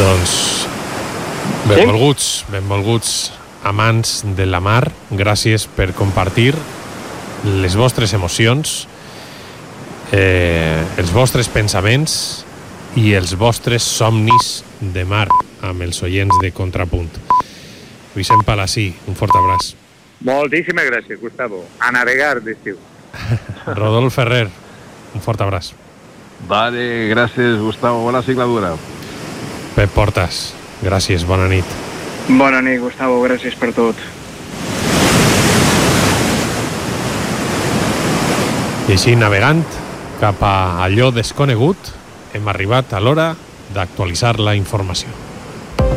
Doncs benvolguts amants de la mar, gràcies per compartir les vostres emocions, els vostres pensaments i els vostres somnis de mar amb els oients de Contrapunt. Vicent Palací, un fort abraç. Moltíssimes gràcies, Gustavo. A navegar d'estiu. Rodolf Ferrer, un fort abraç. Vale, gràcies, Gustavo. Bona signatura. Pep Portas, gràcies, bona nit. Bona nit, Gustavo, gràcies per tot. I així, navegant cap a allò desconegut, hem arribat a l'hora d'actualitzar la informació.